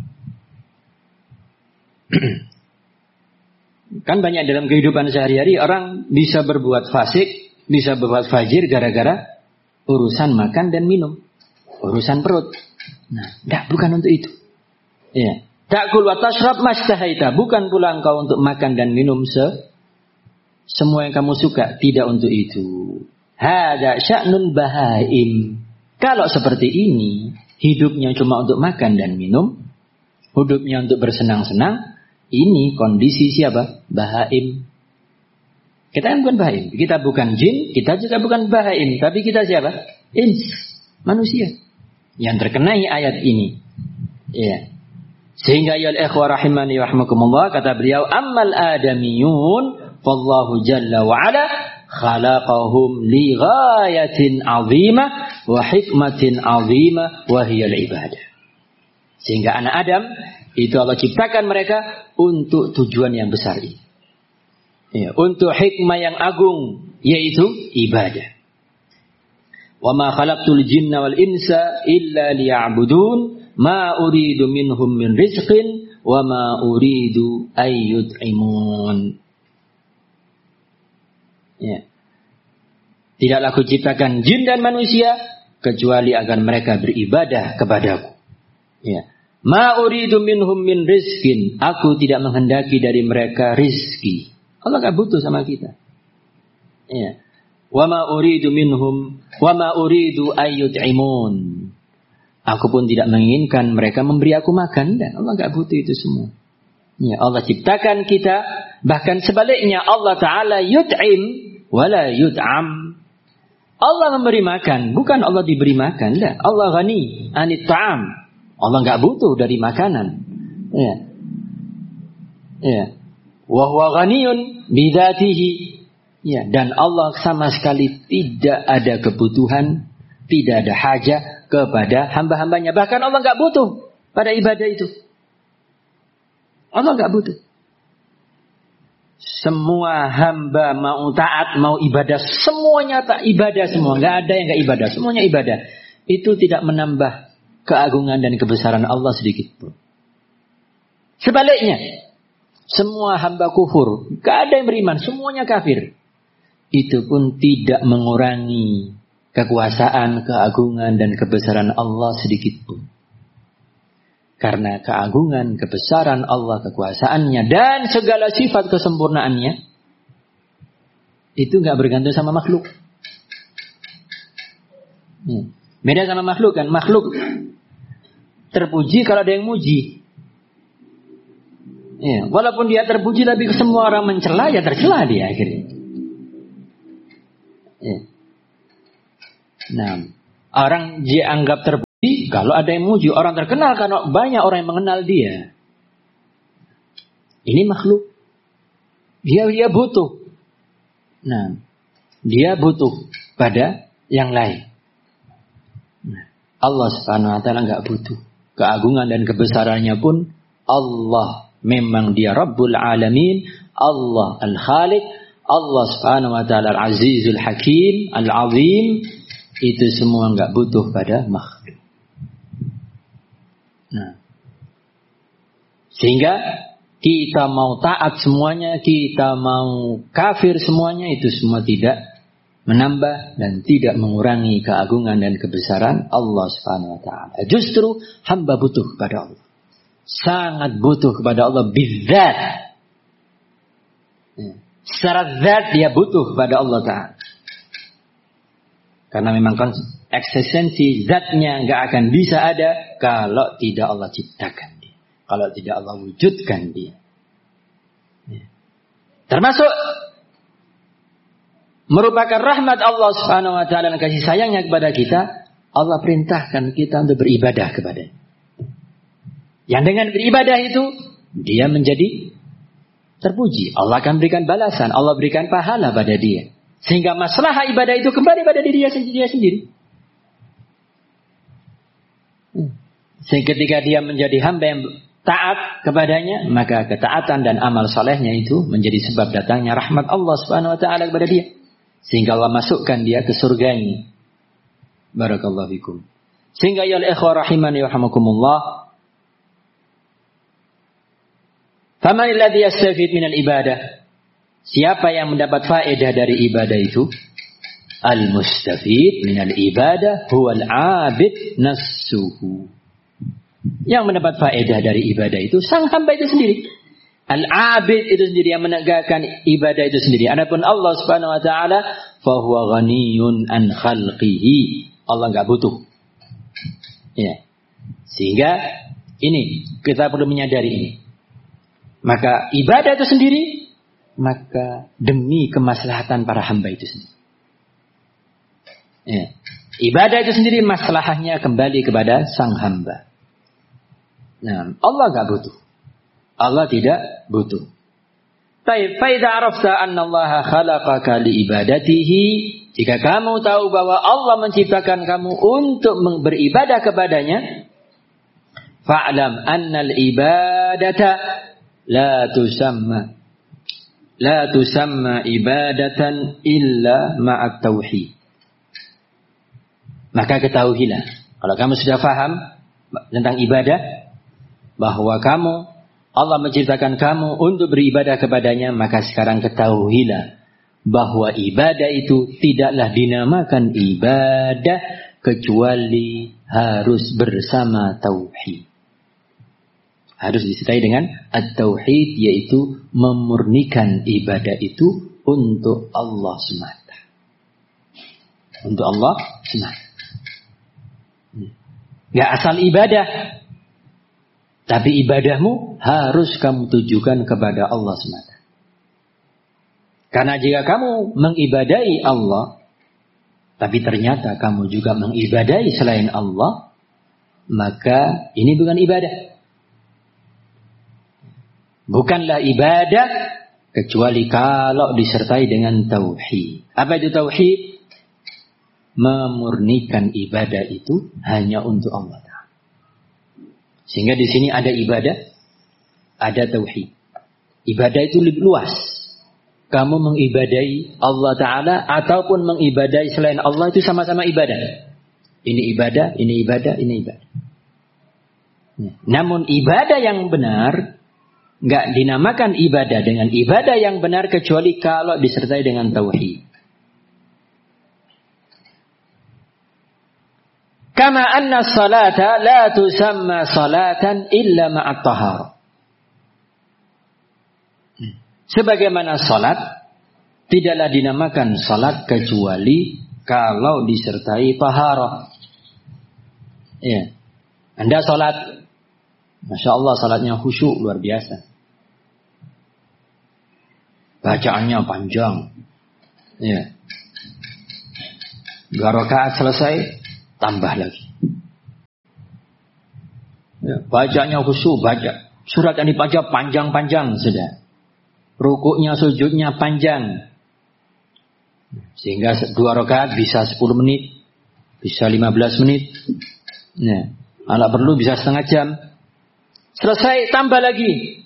Kan banyak dalam kehidupan sehari-hari orang bisa berbuat fasik, bisa berbuat fajir gara-gara urusan makan dan minum, urusan perut. Nah, bukan untuk itu. Ya. Ta'kul wa tashrab mashtahaita, bukan pula engkau untuk makan dan minum semua yang kamu suka, tidak untuk itu. Hada sya'nul bahaim. Kalau seperti ini, hidupnya cuma untuk makan dan minum, hidupnya untuk bersenang-senang, ini kondisi siapa? Bahaim. Kita kan bukan bahaim. Kita bukan jin, kita juga bukan bahaim. Tapi kita siapa? Ins. Manusia. Yang terkenai ayat ini. Ya. Sehingga ya al-ikhwa rahimani wa rahmakumullah, kata beliau, ammal adamiyun fallahu jalla wa ala khalaqahum li ghayatin azimah wa hikmatin azimah wa hiya al-ibadah. Sehingga anak Adam itu Allah ciptakan mereka untuk tujuan yang besar ini. Ya, untuk hikmah yang agung, yaitu ibadah. Wa ma khalaqtul jinna wal insa illa liya'budun ma uridu minhum min rizqin wa ma uridu ayyut'imun. Ya. Tidaklah aku ciptakan jin dan manusia kecuali agar mereka beribadah kepadaku. Ya. Ma uridu minhum min rizqin. Aku tidak menghendaki dari mereka rizki. Allah gak butuh sama kita. Ya. Wa ma uridu minhum wa ma uridu ayyut'imun. Aku pun tidak menginginkan mereka memberi aku makan, dan Allah gak butuh itu semua. Ya, Allah ciptakan kita, bahkan sebaliknya Allah Ta'ala yut'im wala yut'am. Allah memberi makan, bukan Allah diberi makan. Enggak. Allah ghani anit ta'am. Allah enggak butuh dari makanan. Ya. Ya. Wa huwa ghaniyun bidzatihi. Ya, dan Allah sama sekali tidak ada kebutuhan, tidak ada hajat kepada hamba-hambanya. Bahkan Allah enggak butuh pada ibadah itu. Allah enggak butuh. Semua hamba mau taat, mau ibadah, semuanya tak ibadah semua. Enggak ada yang enggak ibadah, semuanya ibadah. Itu tidak menambah keagungan dan kebesaran Allah sedikit pun. Sebaliknya, semua hamba kufur, enggak ada yang beriman, semuanya kafir. Itu pun tidak mengurangi kekuasaan, keagungan dan kebesaran Allah sedikit pun. Karena keagungan, kebesaran Allah, kekuasaannya dan segala sifat kesempurnaannya itu enggak bergantung sama makhluk. Beda sama makhluk kan? Makhluk terpuji kalau ada yang muji. Ya, walaupun dia terpuji tapi semua orang mencela, ya tercela dia akhirnya. Ya. Nah, orang dianggap terpuji muji. Kalau ada yang muji, orang terkenal karena banyak orang yang mengenal dia. Ini makhluk. Dia butuh. Nah, dia butuh pada yang lain. Nah, Allah Subhanahu wa taala enggak butuh. Keagungan dan kebesarannya pun Allah, memang dia Rabbul Alamin, Allah Al-Khaliq, Allah Subhanahu wa taala Al-Azizul Hakim, Al-Azim, itu semua enggak butuh pada makhluk. Nah, sehingga kita mau taat semuanya, kita mau kafir semuanya, itu semua tidak menambah dan tidak mengurangi keagungan dan kebesaran Allah Subhanahu wa taala. Justru hamba butuh kepada Allah. Sangat butuh kepada Allah bizzat. Secara zat dia butuh kepada Allah taala. Karena memang eksistensi zatnya enggak akan bisa ada kalau tidak Allah ciptakan dia. Kalau tidak Allah wujudkan dia. Termasuk merupakan rahmat Allah Subhanahu wa taala dan kasih sayangnya kepada kita, Allah perintahkan kita untuk beribadah kepada-Nya. Yang dengan beribadah itu dia menjadi terpuji. Allah akan berikan balasan, Allah berikan pahala pada dia. Sehingga masalah ibadah itu kembali pada diri dia sendiri. Sehingga ketika dia menjadi hamba yang taat kepadanya, maka ketaatan dan amal solehnya itu menjadi sebab datangnya rahmat Allah Subhanahu wa taala kepada dia. Sehingga Allah masukkan dia ke surganya. Barakallahu fikum. Sehingga ya ikhwah rahimani wa rahmakumullah, faman alladhi yastafid minal ibadah? Siapa yang mendapat faedah dari ibadah itu? Al-mustafid minal ibadah huwal abid nafsuhu. Yang mendapat faedah dari ibadah itu sang hamba itu sendiri. Al-abid itu sendiri yang menegakkan ibadah itu sendiri. Adapun Allah Subhanahu wa taala fa huwa ghaniyun an khalqihi. Allah enggak butuh. Ya. Sehingga ini kita perlu menyadari ini. Maka ibadah itu sendiri, maka demi kemaslahatan para hamba itu sendiri. Ya. Ibadah itu sendiri masalahnya kembali kepada sang hamba. Nah, Allah enggak butuh. Allah tidak butuh. Baik, fa idza arafta anna Allah khalaqaka li ibadatihi, jika kamu tahu bahwa Allah menciptakan kamu untuk beribadah kepadanya, fa'lam anna al-ibadata la tusamma ibadatan illa ma'at tauhid. Maka ketahuilah, kalau kamu sudah faham tentang ibadah, bahwa Allah menciptakan kamu untuk beribadah kepadanya, maka sekarang ketahuilah bahwa ibadah itu tidaklah dinamakan ibadah kecuali harus bersama tauhid. Harus disertai dengan at-tauhid, yaitu memurnikan ibadah itu untuk Allah semata. Untuk Allah semata. Gak asal ibadah, tapi ibadahmu harus kamu tujukan kepada Allah semata. Karena jika kamu mengibadahi Allah, tapi ternyata kamu juga mengibadahi selain Allah, maka ini bukan ibadah. Bukanlah ibadah kecuali kalau disertai dengan tauhid. Apa itu tauhid? Memurnikan ibadah itu hanya untuk Allah. Sehingga di sini ada ibadah, ada tauhid. Ibadah itu lebih luas. Kamu mengibadahi Allah Ta'ala ataupun mengibadahi selain Allah, itu sama-sama ibadah. Ini ibadah, ini ibadah, ini ibadah. Namun ibadah yang benar nggak dinamakan ibadah dengan ibadah yang benar kecuali kalau disertai dengan tauhid. Kama anna salata la tusamma salatan illa ma'at taharah. Sebagaimana salat tidaklah dinamakan salat kecuali kalau disertai taharah. Ya. Anda salat, Masya Allah salatnya khusyuk luar biasa. Bacaannya panjang. Ya. 2 rakaat selesai, tambah lagi. Ya, bacanya khusyuk, baca. Surat yang dibaca panjang-panjang sudah. Rukuknya, sujudnya panjang. Sehingga 2 rakaat bisa 10 menit, bisa 15 menit. Nah, kalau perlu bisa setengah jam. Selesai, tambah lagi.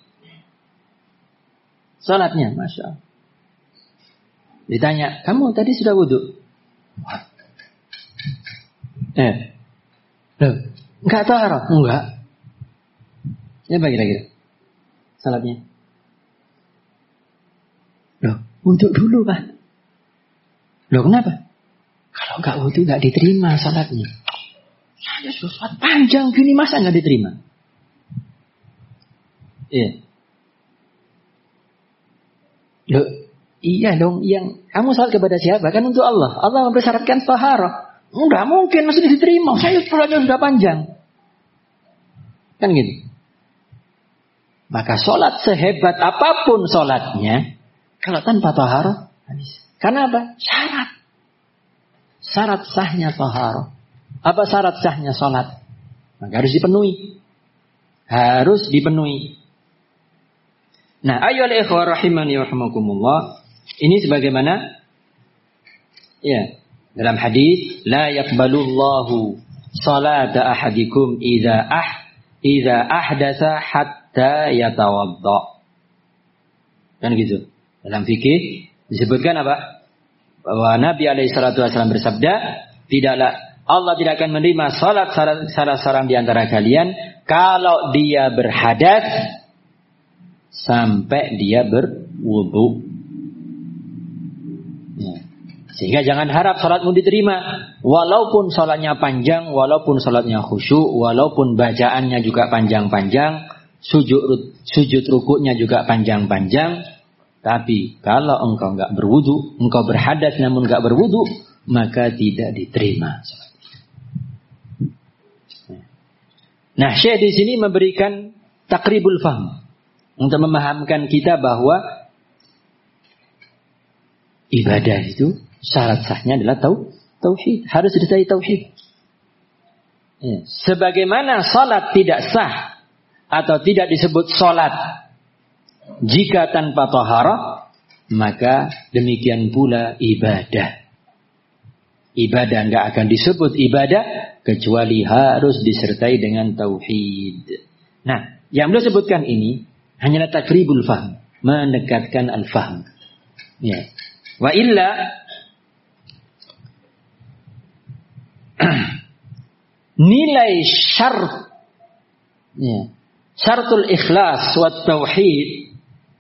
Salatnya, Masya Allah. Ditanya, kamu tadi sudah wudhu? Loh, enggak taharah? Enggak. Ya kira-kira salatnya. Loh, wudhu dulu Pak. Loh kenapa? Kalau enggak wudhu enggak diterima salatnya. Saya sudah salat panjang gini masa enggak diterima? Iya. Loh, iya dong, yang kamu salat kepada siapa? Kan untuk Allah. Allah mempersyaratkan taharah. Enggak mungkin masih diterima. Saya salatnya sudah panjang. Kan gitu. Maka sholat sehebat apapun sholatnya, kalau tanpa taharah, habis. Karena apa? Syarat. Syarat sahnya taharah. Apa syarat sahnya sholat? Maka harus dipenuhi. Harus dipenuhi. Nah, ayyuhal ikhwah rahimani wa rahimakumullah. Ini sebagaimana ya, dalam hadis, la yaqbalullahu salata ahadikum idza ahdatsa hatta yatawadda. Kan gitu. Dalam fikih disebutkan apa? Bahwa Nabi alaihi salatu wasallam bersabda, Allah tidak akan menerima salat salah seorang di antara kalian kalau dia berhadas sampai dia berwudu. Ya. Sehingga jangan harap salatmu diterima, walaupun salatnya panjang, walaupun salatnya khusyuk, walaupun bacaannya juga panjang-panjang, sujud rukuknya juga panjang-panjang, tapi kalau engkau enggak berwudu, engkau berhadas namun enggak berwudu, maka tidak diterima. Nah, Syekh di sini memberikan takribul fahm untuk memahamkan kita bahwa ibadah itu syarat sahnya adalah tauhid, harus disertai tauhid. Ya. Sebagaimana salat tidak sah atau tidak disebut salat jika tanpa taharah, maka demikian pula ibadah. Ibadah enggak akan disebut ibadah kecuali harus disertai dengan tauhid. Nah, yang beliau sebutkan ini hanyalah takribul fahm, mendekatkan al-fahm. Ya. Wa illa nilai syarat, ya, syaratul ikhlas wa tauhid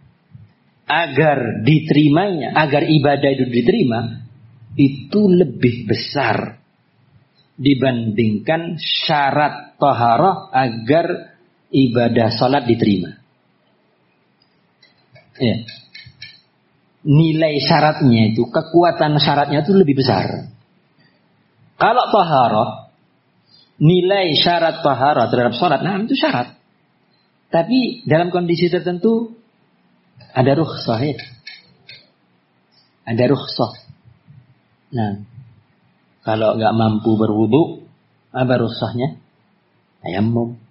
agar diterimanya, agar ibadah itu diterima, itu lebih besar dibandingkan syarat taharah agar ibadah salat diterima. Ya. Nilai syaratnya itu, kekuatan syaratnya itu lebih besar. Kalau taharah, nilai syarat taharah terhadap salat, nah itu syarat. Tapi dalam kondisi tertentu ada rukhsah ya. Ada rukhsah. Nah, kalau nggak mampu berwudu, apa rukhsahnya? Tayammum.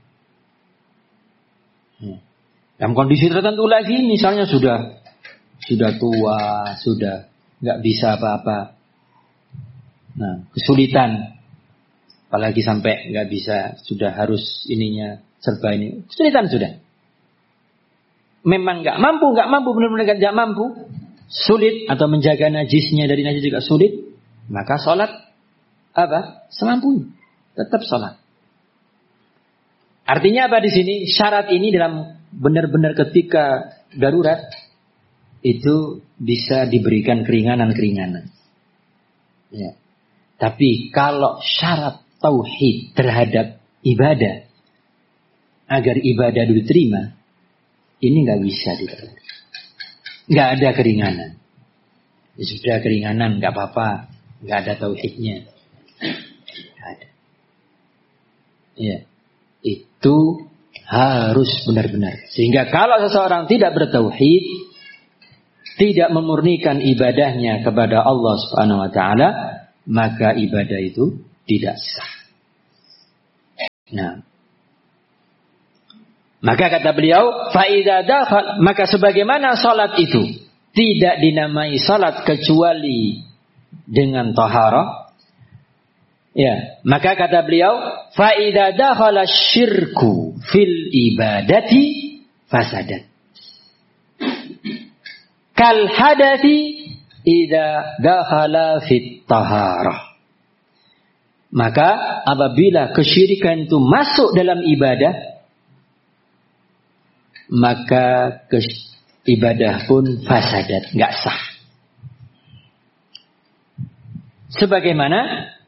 Ya. Dalam kondisi tertentu lagi, misalnya sudah tua, sudah nggak bisa apa-apa. Nah, kesulitan, apalagi sampai nggak bisa, sudah harus ininya serba ini, kesulitan sudah. Memang nggak mampu, benar-benar nggak mampu, sulit atau menjaga najisnya dari najis juga sulit, maka sholat apa? Semampunya, tetap sholat. Artinya apa di sini? Syarat ini dalam benar-benar ketika darurat itu bisa diberikan keringanan-keringanan. Ya. Tapi kalau syarat tauhid terhadap ibadah agar ibadah diterima, ini nggak bisa diterima. Nggak ada keringanan. Ya sudah keringanan nggak apa-apa, nggak ada tauhidnya. Nggak ada. Ya, itu harus benar-benar. Sehingga kalau seseorang tidak bertauhid, tidak memurnikan ibadahnya kepada Allah Subhanahu wa taala, maka ibadah itu tidak sah. Nah, Maka kata beliau, fa'idha dakhal, maka sebagaimana salat itu tidak dinamai salat kecuali dengan taharah. Ya, maka kata beliau, fa'idha dakhala syirku fil ibadati fasadat. Kal hadathi idza dakhala fit taharah. Maka apabila kesyirikan itu masuk dalam ibadah, maka ibadah pun fasadat, enggak sah. Sebagaimana